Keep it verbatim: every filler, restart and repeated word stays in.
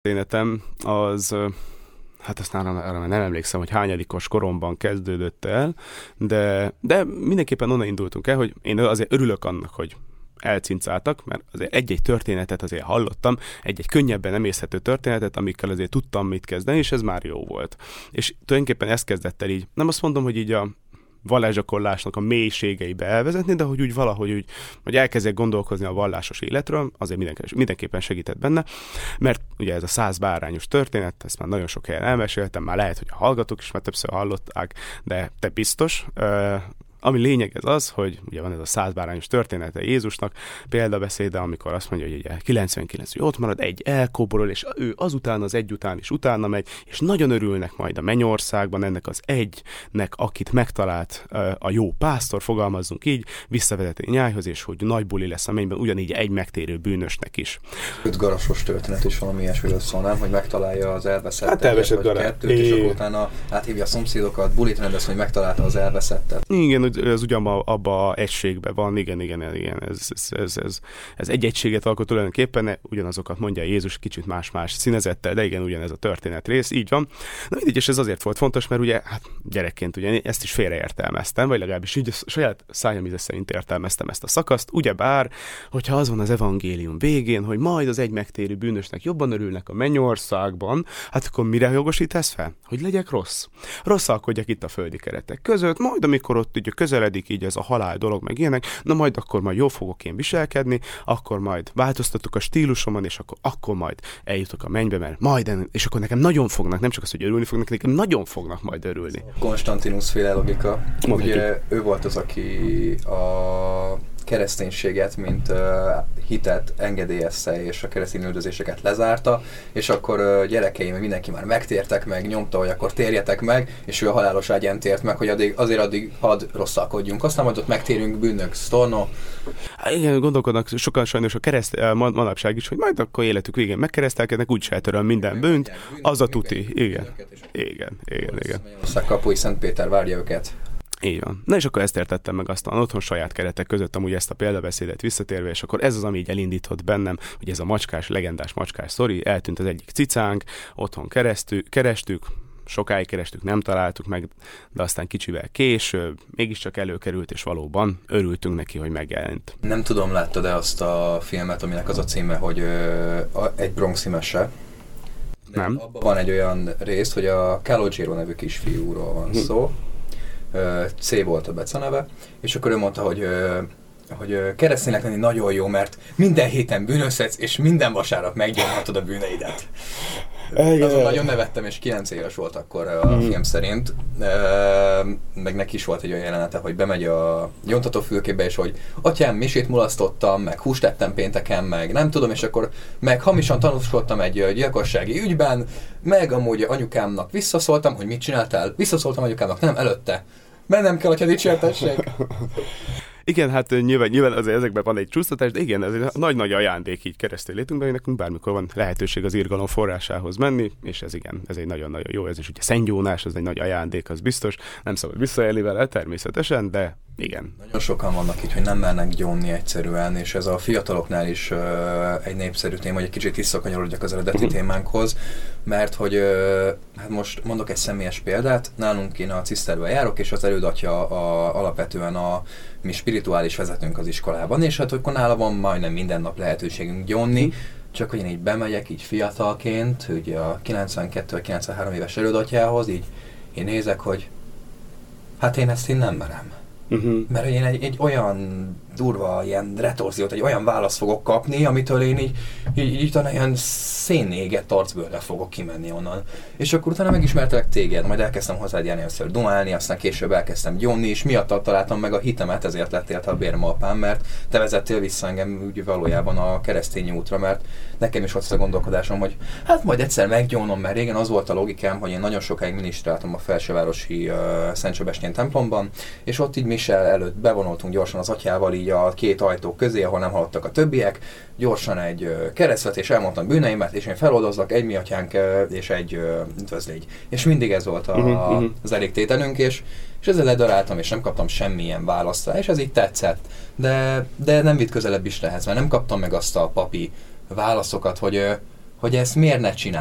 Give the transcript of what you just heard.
történetem az, hát azt nálam, arra nem emlékszem, hogy hányadikos koromban kezdődött el, de, de mindenképpen onnan indultunk el, hogy én azért örülök annak, hogy elcincáltak, mert azért egy-egy történetet azért hallottam, egy-egy könnyebben emészhető történetet, amikkel azért tudtam mit kezdeni, és ez már jó volt. És tulajdonképpen ez kezdett el így, nem azt mondom, hogy így a vallásgyakorlásnak a mélységeibe elvezetni, de hogy úgy valahogy úgy, hogy elkezdjek gondolkozni a vallásos életről, azért mindenképpen segített benne, mert ugye ez a száz bárányos történet, ezt már nagyon sok helyen elmeséltem, már lehet, hogy a hallgatók is már többször hallották, de te biztos. Ami lényeg ez az, hogy ugye van ez a száz bárányos története Jézusnak, példabeszéde, amikor azt mondja, hogy ugye kilencvenkilenc, hogy ott marad, egy elkoborol, és ő azután az egy után is utána megy, és nagyon örülnek majd a mennyországban ennek az egynek, akit megtalált a jó pásztor, fogalmazzunk így, visszavezetni nyájhoz, és hogy nagy buli lesz a mennyben, ugyanígy egy megtérő bűnösnek is. Öt garasos történet is valami ilyesmiről szólnám, hogy megtalálja az elveszettet, hát elveszett vagy kettőt, és akkor utána áthívja a szomszédokat, bulit rendez, hogy megtalálta az elveszettet. Igen, ez ugyanabban abba a egységben van, igen, igen, igen, ez, ez, ez, ez, ez egy egységet alkot tulajdonképpen, ugyanazokat mondja Jézus kicsit más-más színezettel, de igen, ugyanez a történet rész, így van. Na mindig, és ez azért volt fontos, mert ugye, hát gyerekként ugye ezt is félreértelmeztem, vagy legalábbis így a saját szájam szerint értelmeztem ezt a szakaszt, ugyebár, hogyha az van az evangélium végén, hogy majd az egy megtérő bűnösnek jobban örülnek a mennyországban, hát akkor mire jogosít ez fel? Hogy legyek rossz. Rosszalkodjak itt a földi keretek között, majd amikor ott ugye közeledik így ez a halál dolog, meg ilyenek, na majd akkor majd jól fogok én viselkedni, akkor majd változtatok a stílusomon, és akkor, akkor majd eljutok a mennybe, mert majd, és akkor nekem nagyon fognak, nem csak az, hogy örülni fognak, nekem nagyon fognak majd örülni. Konstantinus féle logika. Ugye ő volt az, aki a kereszténységet, mint uh, hitet engedélyezte, és a keresztény üldözéseket lezárta, és akkor uh, gyerekeim, mindenki már megtértek meg, nyomta, hogy akkor térjetek meg, és ő a halálos ágyán tért meg, hogy addig, azért addig hadd rosszalkodjunk. Aztán majd ott megtérünk, bűnök, sztorno. Hát igen, gondolkodnak sokan sajnos a kereszt, manapság is, hogy majd akkor életük végén megkeresztelkednek, úgyse eltöröl minden bűnt, az a tuti. Igen, igen, igen, igen. Aztán Kapuj Szent Péter várja őket. Így van. Na és akkor ezt értettem meg aztán otthon saját keretek között amúgy ezt a példabeszédet visszatérve, és akkor ez az, ami így elindított bennem, hogy ez a macskás, legendás macskás sztori, eltűnt az egyik cicánk, otthon keresztük, kerestük, sokáig kerestük, nem találtuk meg, de aztán kicsivel később mégiscsak előkerült, és valóban örültünk neki, hogy megjelent. Nem tudom, láttad-e azt a filmet, aminek az a címe, hogy ö, a, egy bronxi mese? Nem. Abban van egy olyan rész, hogy a Calogero nevű kisfiúról van szó, C volt a beceneve, és akkor ő mondta, hogy, hogy kereszténynek lenni nagyon jó, mert minden héten bűnözhetsz, és minden vasárnap meggyónhatod a bűneidet. Azon nagyon nevettem, és kilenc éves volt akkor a mm. film szerint. Meg neki is volt egy olyan jelenete, hogy bemegy a gyóntatófülkébe, és hogy atyám, misét mulasztottam, meg húst ettem pénteken, meg nem tudom, és akkor meg hamisan tanúskodtam egy gyilkossági ügyben, meg amúgy anyukámnak visszaszóltam, hogy mit csináltál. Visszaszóltam anyukámnak, nem, előtte. Mennem kell, hogyha dicsértessék. Igen, hát nyilván, nyilván azért ezekben van egy csúsztatás, de igen, ez egy nagy-nagy ajándék így keresztény létünkben, hogy nekünk bármikor van lehetőség az irgalom forrásához menni, és ez igen, ez egy nagyon-nagyon jó, ez is ugye szentgyónás, ez egy nagy ajándék, az biztos, nem szabad visszaélni vele természetesen, de igen. Nagyon sokan vannak így, hogy nem mernek gyónni egyszerűen, és ez a fiataloknál is uh, egy népszerű téma, hogy egy kicsit visszakanyarodjak az eredeti uh-huh. témánkhoz, mert hogy uh, hát most mondok egy személyes példát, nálunk én a ciszterben járok, és az elődatja a, alapvetően a mi spirituális vezetőnk az iskolában, és hát akkor nála van majdnem minden nap lehetőségünk gyónni, uh-huh. csak hogy én így bemegyek, így fiatalként, ugye a kilencvenkettő kilencvenhárom éves elődatjához, így én nézek, hogy hát én ezt én nem merem. Uh-huh. Mert én egy, egy olyan durva ilyen retorziót, egy olyan választ fogok kapni, amitől én így, így, így talán ilyen szénégett arcbőrre fogok kimenni onnan. És akkor utána megismertelek téged, majd elkezdtem hozzád járni először dumálni, aztán később elkezdtem gyónni, és miattad találtam meg a hitemet, ezért lettél te a bérmalpám, mert te vezettél vissza engem úgy valójában a keresztény útra, mert nekem is volt az a gondolkodásom, hogy hát majd egyszer meggyónom, mert régen az volt a logikám, hogy én nagyon sokáig minisztráltam a felsővárosi uh, Szent Sebestyén templomban, és ott így Michel előtt bevonultunk gyorsan az atyával így a két ajtó közé, ahol nem hallottak a többiek, gyorsan egy uh, keresztvetés, elmondtam bűneimet, és én feloldozlak egy mi atyánk uh, és egy uh, üdvözlégy. És mindig ez volt a, uh-huh. az elégtételünk, és, és ezzel ledaráltam, és nem kaptam semmilyen választ rá, és ez így tetszett. De, de nem vitt közelebb is lehez, mert nem kaptam meg azt a papi válaszokat, hogy uh, hogy ezt miért ne csinálják.